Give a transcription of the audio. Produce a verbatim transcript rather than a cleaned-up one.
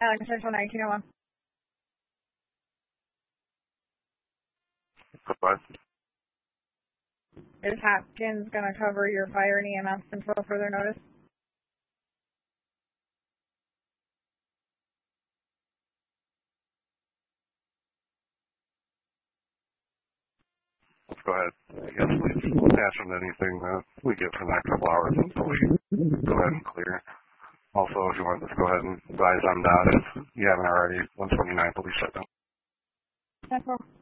Alex Central nineteen oh one. Go ahead. Is Hopkins going to cover your fire and E M S until further notice? Let's go ahead. Yes, please. Attach them to anything that we get for the next couple hours until we go ahead and clear. Also, if you want, just go ahead and advise on that if you haven't already. one twenty-nine will be shut down. That's all.